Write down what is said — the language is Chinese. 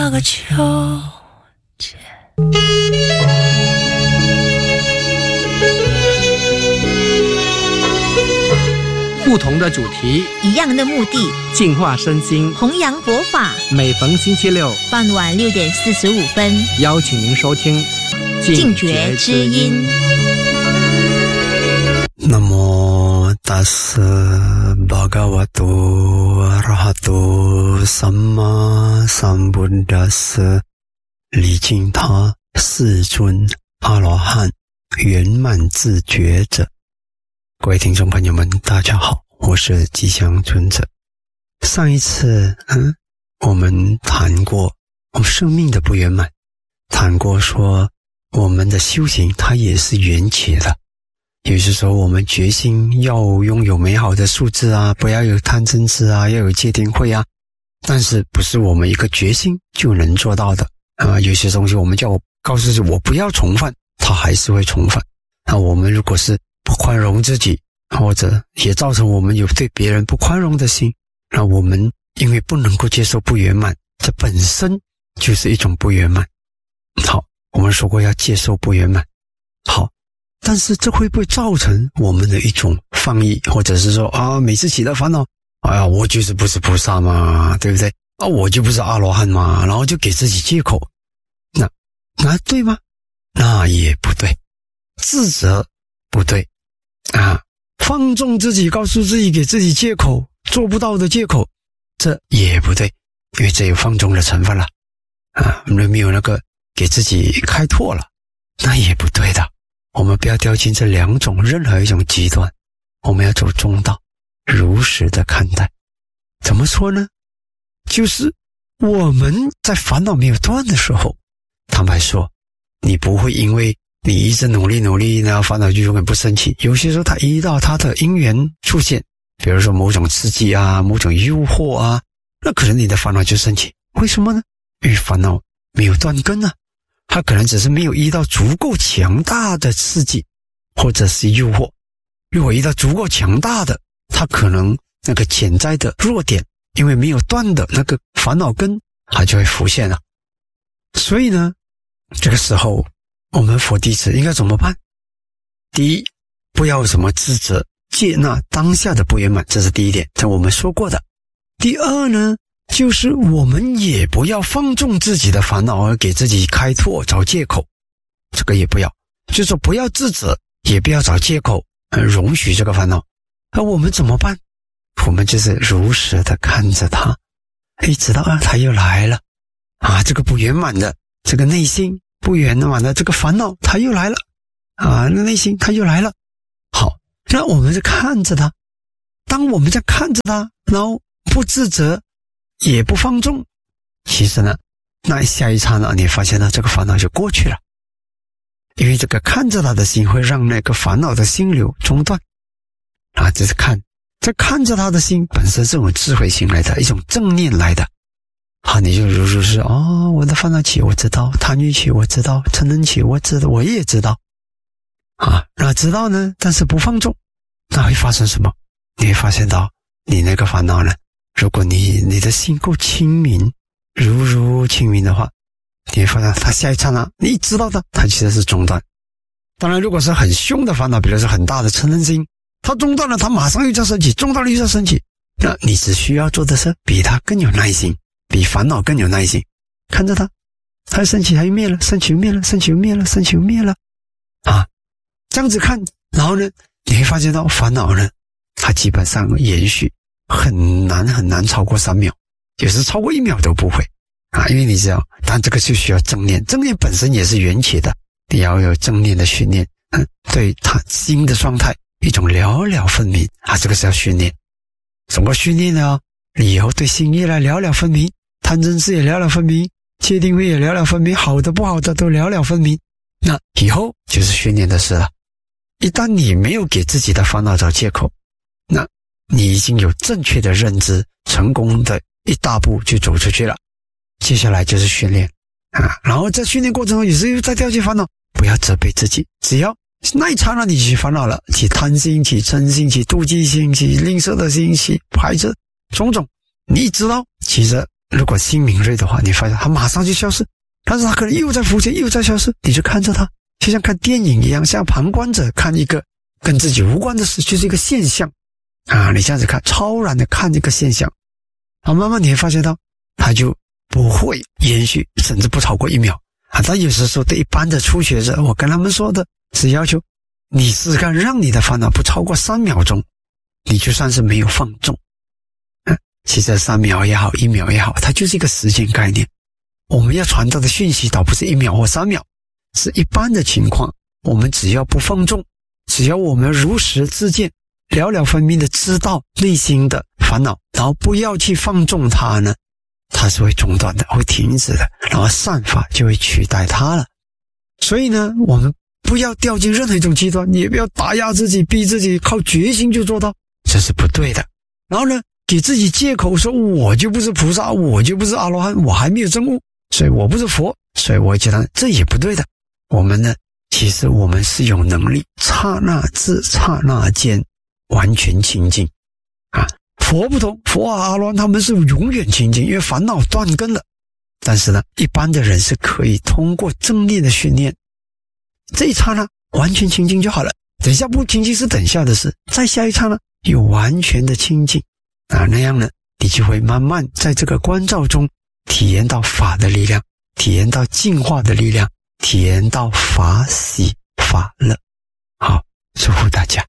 那个秋天。 不同的主题， 一样的目的， 净化身心， 弘扬佛法。 每逢星期六傍晚6点45分， 邀请您收听净觉之音。 Namo tassa bhagavato arahato samma sambuddhassa 礼敬他世尊阿罗汉圆满自觉者。各位听众朋友们，大家好，我是吉祥尊者。上一次我们谈过我们生命的不圆满，谈过说我们的修行它也是缘起的。有些时候我们决心要拥有美好的素质啊，不要有贪嗔痴啊，要有戒定慧啊，但是不是我们一个决心就能做到的有些东西我们叫告诉自己我不要重犯，它还是会重犯。那我们如果是不宽容自己，或者也造成我们有对别人不宽容的心，那我们因为不能够接受不圆满，这本身就是一种不圆满。好，我们说过要接受不圆满。好，但是这会不会造成我们的一种放逸，或者是说每次起了烦恼，我就是不是菩萨嘛，对不对？我就不是阿罗汉嘛，然后就给自己借口。那对吗？那也不对。自责不对放纵自己，告诉自己，给自己借口，做不到的借口，这也不对，因为这有放纵的成分了没有那个给自己开拓了，那也不对的。我们不要掉进这两种任何一种极端，我们要走中道，如实的看待。怎么说呢？就是我们在烦恼没有断的时候，坦白说，你不会因为你一直努力，然后烦恼就永远不升起。有些时候它遇到它的因缘出现，比如说某种刺激啊，某种诱惑啊，那可能你的烦恼就升起。为什么呢？因为烦恼没有断根啊，它可能只是没有遇到足够强大的刺激或者是诱惑。如果遇到足够强大的，它可能那个潜在的弱点，因为没有断的那个烦恼根，它就会浮现了。所以呢，这个时候我们佛弟子应该怎么办？第一，不要有什么自责，接纳当下的不圆满，这是第一点，这我们说过的。第二呢，就是我们也不要放纵自己的烦恼而给自己开拓找借口，这个也不要，就是说不要自责，也不要找借口容许这个烦恼。那我们怎么办？我们就是如实的看着它，知道它又来了这个不圆满的这个内心不圆满的这个烦恼它又来了那内心它又来了。好，那我们就看着它，当我们在看着它，然后不自责也不放纵，其实呢，那下一刹那你发现呢，这个烦恼就过去了。因为这个看着它的心会让那个烦恼的心流中断这是看，这看着它的心本身是一种智慧心来的，一种正念来的你就如是我的烦恼起我知道，贪欲起我知道，嗔恨起我知道，我也知道那知道呢，但是不放纵，那会发生什么？你会发现到你那个烦恼呢，如果你的心够清明，如清明的话，你会发现它下一刹那你知道的，它其实是中断。当然如果是很凶的烦恼，比如说很大的嗔恨心，它中断了，它马上又在升起，中断了又在升起，那你只需要做的是比它更有耐心，比烦恼更有耐心，看着它升起它又灭了，升起又灭了，升起又灭了，升起又灭了这样子看，然后呢你会发现到烦恼呢，它基本上延续很难超过3秒，有时超过1秒都不会因为你知道，但这个就需要正念，正念本身也是缘起的，你要有正念的训练对它心的状态一种了了分明这个是要训练。怎么训练呢？你以后对心越来了了分明，贪嗔痴也了了分明，戒定慧也了了分明，好的不好的都了了分明，那以后就是训练的事了。一旦你没有给自己的烦恼找借口，那你已经有正确的认知，成功的一大步就走出去了。接下来就是训练然后在训练过程中有时又再掉进烦恼，不要责备自己，只要那一刹那你起烦恼了，起贪心，起嗔心，起妒忌心，起吝啬的心，起排斥种种，你知道其实如果心敏锐的话，你发现它马上就消失，但是它可能又在浮现，又在消失，你就看着它，就像看电影一样，像旁观者看一个跟自己无关的事，就是一个现象啊，你这样子看，超然的看一个现象，啊，慢慢你会发现到它就不会延续，甚至不超过1秒啊。但有时候对一般的初学者，我跟他们说的是要求你试试看，让你的烦恼不超过3秒钟，你就算是没有放纵。其实3秒也好，1秒也好，它就是一个时间概念。我们要传达的讯息倒不是1秒或3秒，是一般的情况，我们只要不放纵，只要我们如实自见，了了分明的知道内心的烦恼，然后不要去放纵它呢，它是会中断的，会停止的，然后善法就会取代它了。所以呢，我们不要掉进任何一种极端，也不要打压自己，逼自己靠决心就做到，这是不对的。然后呢，给自己借口说我就不是菩萨，我就不是阿罗汉，我还没有证悟，所以我不是佛，所以我觉得这也不对的。我们呢，其实我们是有能力刹那至刹那间完全清净啊。佛不同，佛啊阿罗汉他们是永远清净，因为烦恼断根了。但是呢，一般的人是可以通过正念的训练，这一刹那完全清净就好了，等一下不清净是等下的事，再下一刹那有完全的清净啊，那样呢，你就会慢慢在这个观照中体验到法的力量，体验到净化的力量，体验到法喜法乐。好，祝福大家。